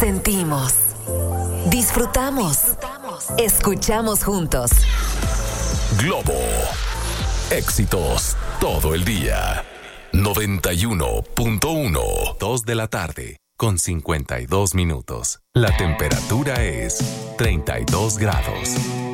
Sentimos, disfrutamos, escuchamos juntos. Globo. Éxitos todo el día. 91.1. 2 de la tarde con 52 minutos. La temperatura es 32 grados.